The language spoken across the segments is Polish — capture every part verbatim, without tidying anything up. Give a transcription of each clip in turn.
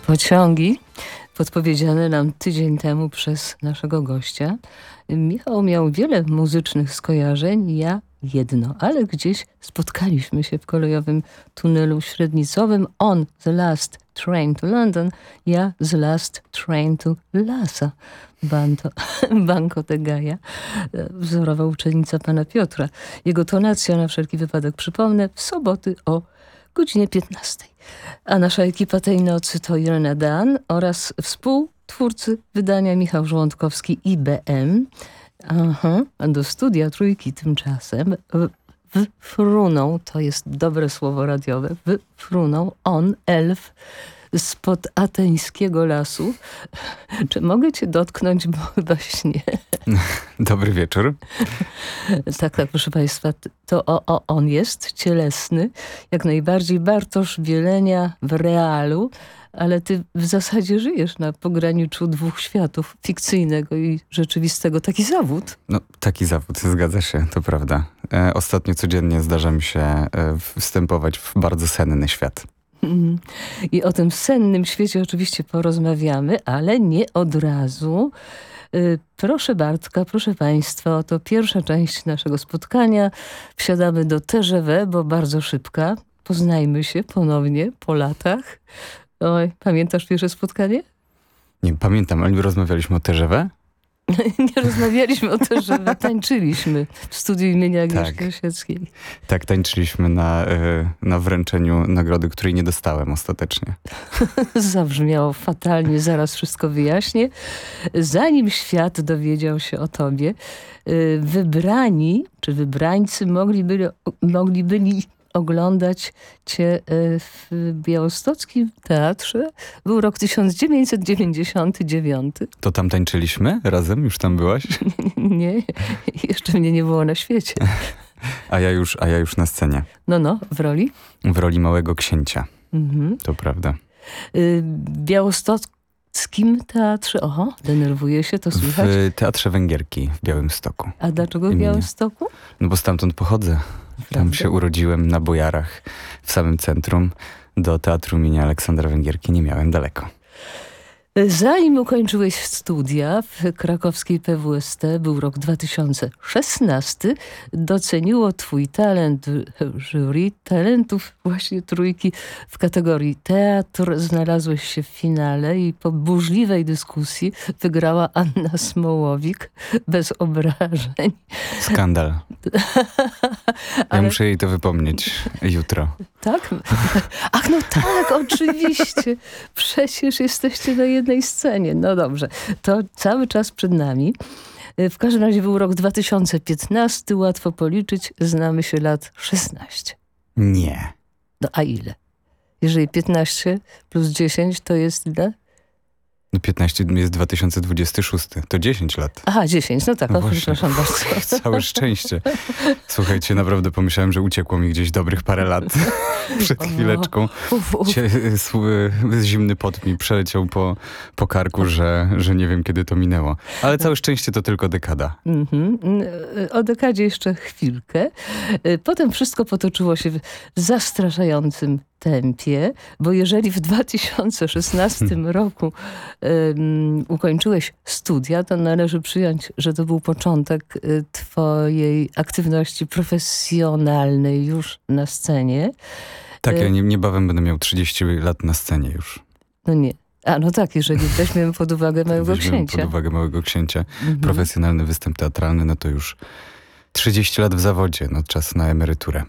Pociągi podpowiedziane nam tydzień temu przez naszego gościa. Michał miał wiele muzycznych skojarzeń, ja jedno, ale gdzieś spotkaliśmy się w kolejowym tunelu średnicowym. On The Last Train to London, ja The Last Train to Lhasa. Banto, Banco de Gaia, wzorowa uczennica pana Piotra. Jego tonacja, na wszelki wypadek przypomnę, w soboty o godzinie piętnastej. A nasza ekipa tej nocy to Irena Dan oraz współtwórcy wydania Michał Żołądkowski I B M. Aha, a do studia Trójki tymczasem wfrunął, to jest dobre słowo radiowe, wfrunął on, elf spod ateńskiego lasu. Czy mogę cię dotknąć, bo chyba śnie? Dobry wieczór. Tak, tak, proszę państwa, to o, o, on jest cielesny, jak najbardziej Bartosz Bielenia w realu, ale ty w zasadzie żyjesz na pograniczu dwóch światów, fikcyjnego i rzeczywistego. Taki zawód. No, taki zawód, zgadza się, to prawda. E, ostatnio codziennie zdarza mi się e, wstępować w bardzo senny świat. I o tym sennym świecie oczywiście porozmawiamy, ale nie od razu. Proszę Bartka, proszę państwa, oto pierwsza część naszego spotkania. Wsiadamy do T G V, bo bardzo szybka. Poznajmy się ponownie po latach. Oj, pamiętasz pierwsze spotkanie? Nie pamiętam, ale rozmawialiśmy o T G V? Nie rozmawialiśmy o T G V, tańczyliśmy w studiu imienia Agnieszki tak. Osieckiej. Tak, tańczyliśmy na, na wręczeniu nagrody, której nie dostałem ostatecznie. Zabrzmiało fatalnie, zaraz wszystko wyjaśnię. Zanim świat dowiedział się o tobie, wybrani, czy wybrańcy mogli byli, mogli byli oglądać cię w Białostockim Teatrze. Był rok tysiąc dziewięćset dziewięćdziesiąty dziewiąty. To tam tańczyliśmy razem? Już tam byłaś? Nie, jeszcze mnie nie było na świecie. A ja już, a ja już na scenie. No, no, w roli? W roli małego księcia. Mhm. To prawda. Białostockim Teatrze, oho, denerwuje się, to słychać? W Teatrze Węgierki w Białymstoku. A dlaczego w Białymstoku? No bo stamtąd pochodzę. Tam Prawda? Się urodziłem na Bojarach, w samym centrum. Do Teatru imienia Aleksandra Węgierki nie miałem daleko. Zanim ukończyłeś studia w krakowskiej P W S T, był rok dwa tysiące szesnasty, doceniło twój talent jury talentów właśnie Trójki w kategorii teatr. Znalazłeś się w finale i po burzliwej dyskusji wygrała Anna Smołowik bez obrażeń. Skandal. Ja Ale... muszę jej to wypomnieć jutro. Tak? Ach, no tak, oczywiście. Przecież jesteście na jednej scenie. No dobrze, to cały czas przed nami. W każdym razie był rok dwa tysiące piętnasty, łatwo policzyć, znamy się lat szesnaście. Nie. No a ile? Jeżeli piętnaście plus dziesięć to jest ile? No piętnaście jest dwa tysiące dwudziesty szósty. To dziesięć lat. Aha, dziesięć. No tak, no przepraszam bardzo. Całe szczęście. Słuchajcie, naprawdę pomyślałem, że uciekło mi gdzieś dobrych parę lat. Przed chwileczką. Uf, uf. Cie, zimny pot mi przeleciał po, po karku, że, że nie wiem, kiedy to minęło. Ale całe szczęście to tylko dekada. Mm-hmm. O dekadzie jeszcze chwilkę. Potem wszystko potoczyło się w zastraszającym tempie, bo jeżeli w dwa tysiące szesnastym roku um, ukończyłeś studia, to należy przyjąć, że to był początek y, twojej aktywności profesjonalnej już na scenie. Tak, ja nie, niebawem będę miał trzydzieści lat na scenie już. No nie. A no tak, jeżeli weźmiemy pod uwagę Małego Weźmiemy Księcia. pod uwagę Małego Księcia. Mhm. Profesjonalny występ teatralny, no to już trzydzieści lat w zawodzie, no czas na emeryturę.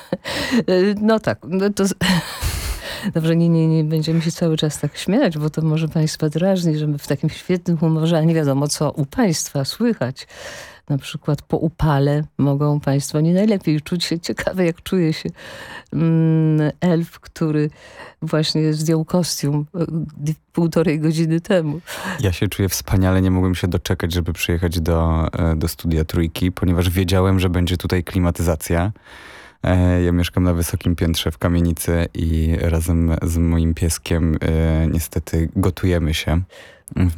No tak, no to... Dobrze, nie, nie, nie będziemy się cały czas tak śmiać, bo to może państwa drażni, że my w takim świetnym humorze, a nie wiadomo co u państwa słychać. Na przykład po upale mogą państwo nie najlepiej czuć się. Ciekawe, jak czuje się mm, elf, który właśnie zdjął kostium półtorej godziny temu. Ja się czuję wspaniale, nie mogłem się doczekać, żeby przyjechać do, do studia Trójki, ponieważ wiedziałem, że będzie tutaj klimatyzacja. Ja mieszkam na wysokim piętrze w kamienicy i razem z moim pieskiem e, niestety gotujemy się